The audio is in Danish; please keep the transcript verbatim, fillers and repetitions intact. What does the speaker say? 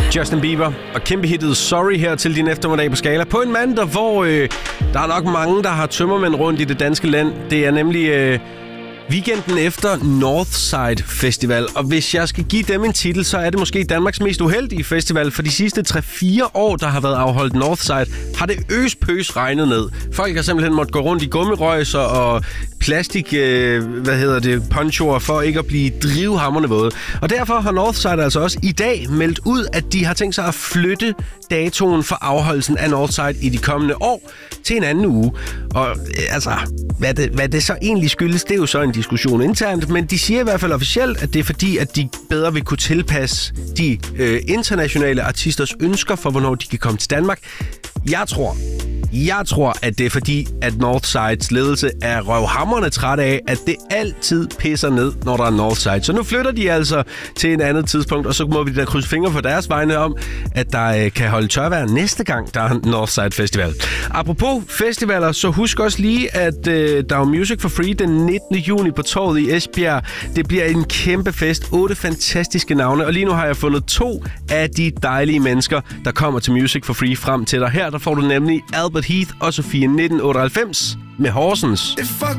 Justin Bieber og kæmpe hittet Sorry her til din eftermiddag på Skala. På en mandag, hvor øh, der er nok mange, der har tømmermænd rundt i det danske land. Det er nemlig øh, weekenden efter Northside Festival. Og hvis jeg skal give dem en titel, så er det måske Danmarks mest uheldige festival. For de sidste tre fire år, der har været afholdt Northside, har det øs-pøs regnet ned. Folk har simpelthen måttet gå rundt i gummirøjser og plastik, øh, hvad hedder det, ponchoer for ikke at blive drivhamrende våde. Og derfor har Northside altså også i dag meldt ud, at de har tænkt sig at flytte datoen for afholdelsen af Northside i de kommende år til en anden uge. Og øh, altså, hvad det, hvad det så egentlig skyldes, det er jo så en diskussion internt, men de siger i hvert fald officielt, at det er fordi, at de bedre vil kunne tilpasse de øh, internationale artisters ønsker for, hvornår de kan komme til Danmark. Jeg tror, Jeg tror, at det er fordi, at Northsides ledelse er røvhamrende træt af, at det altid pisser ned, når der er Northside. Så nu flytter de altså til et andet tidspunkt, og så må vi da krydse fingre på deres vegne om, at der øh, kan holde tørvejr næste gang, der er Northside Festival. Apropos festivaler, så husk også lige, at øh, der er Music for Free den nittende juni på Torvet i Esbjerg. Det bliver en kæmpe fest. Otte fantastiske navne, og lige nu har jeg fundet to af de dejlige mennesker, der kommer til Music for Free frem til dig. Her der får du nemlig Albert Heath og Sofie nitten otteoghalvfems med Horsens.